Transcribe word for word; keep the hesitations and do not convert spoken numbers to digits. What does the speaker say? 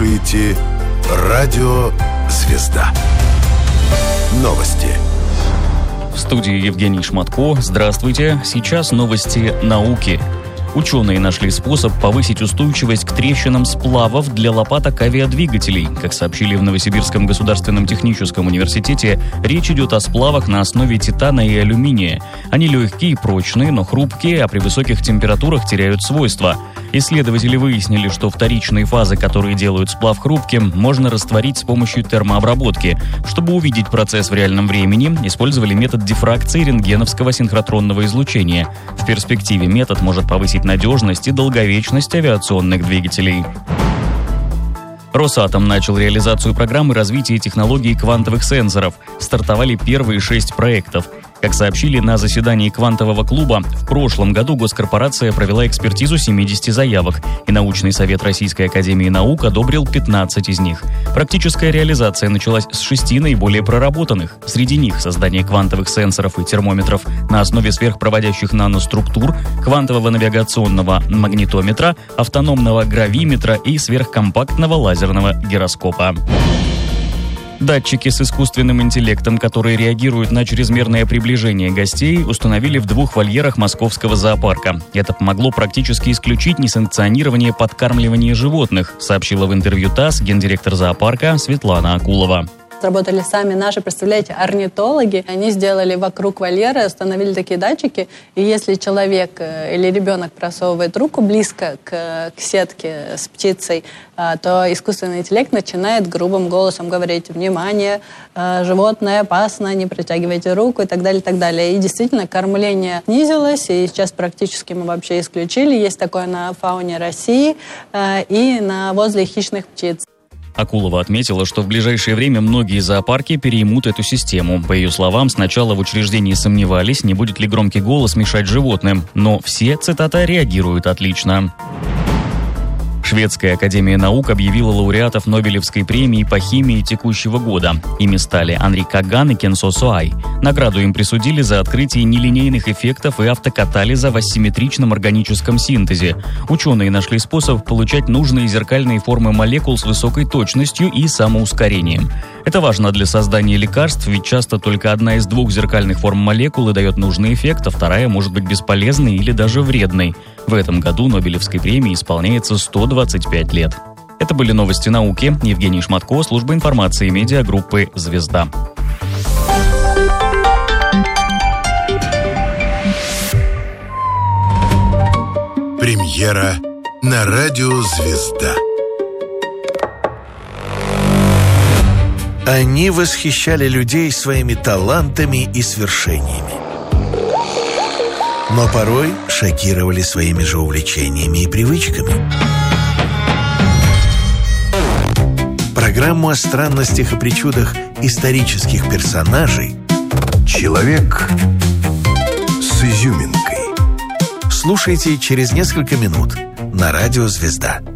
слушаете «Радио Звезда». Новости. В студии Евгений Шматко. Здравствуйте. Сейчас новости науки. Ученые нашли способ повысить устойчивость к трещинам сплавов для лопаток авиадвигателей. Как сообщили в Новосибирском государственном техническом университете, речь идет о сплавах на основе титана и алюминия. Они легкие и прочные, но хрупкие, а при высоких температурах теряют свойства. Исследователи выяснили, что вторичные фазы, которые делают сплав хрупким, можно растворить с помощью термообработки. Чтобы увидеть процесс в реальном времени, использовали метод дифракции рентгеновского синхротронного излучения. В перспективе метод может повысить надежность и долговечность авиационных двигателей. Росатом начал реализацию программы развития технологий квантовых сенсоров. Стартовали первые шесть проектов. Как сообщили на заседании квантового клуба, в прошлом году госкорпорация провела экспертизу семидесяти заявок, и научный совет Российской академии наук одобрил пятнадцать из них. Практическая реализация началась с шести наиболее проработанных. Среди них создание квантовых сенсоров и термометров на основе сверхпроводящих наноструктур, квантового навигационного магнитометра, автономного гравиметра и сверхкомпактного лазерного гироскопа. Датчики с искусственным интеллектом, которые реагируют на чрезмерное приближение гостей, установили в двух вольерах московского зоопарка. Это помогло практически исключить несанкционирование подкармливания животных, сообщила в интервью ТАСС гендиректор зоопарка Светлана Акулова. Работали сами наши, представляете, орнитологи. Они сделали вокруг вольера, установили такие датчики. И если человек или ребенок просовывает руку близко к, к сетке с птицей, то искусственный интеллект начинает грубым голосом говорить: «Внимание, животное опасно, не протягивайте руку» и так далее, и так далее. И действительно, кормление снизилось, и сейчас практически мы вообще исключили. Есть такое на фауне России и на возле хищных птиц. Акулова отметила, что в ближайшее время многие зоопарки переймут эту систему. По ее словам, сначала в учреждении сомневались, не будет ли громкий голос мешать животным, но все, цитата, реагируют отлично. Шведская академия наук объявила лауреатов Нобелевской премии по химии текущего года. Ими стали Анри Каган и Кенсо Суай. Награду им присудили за открытие нелинейных эффектов и автокатализа в асимметричном органическом синтезе. Ученые нашли способ получать нужные зеркальные формы молекул с высокой точностью и самоускорением. Это важно для создания лекарств, ведь часто только одна из двух зеркальных форм молекулы дает нужный эффект, а вторая может быть бесполезной или даже вредной. В этом году Нобелевской премии исполняется сто двадцать пять лет. Это были новости науки. Евгений Шматко, служба информации медиагруппы «Звезда». Премьера на радио «Звезда». Они восхищали людей своими талантами и свершениями, но порой шокировали своими же увлечениями и привычками. Программу о странностях и причудах исторических персонажей «Человек с изюминкой». слушайте через несколько минут на радио «Звезда».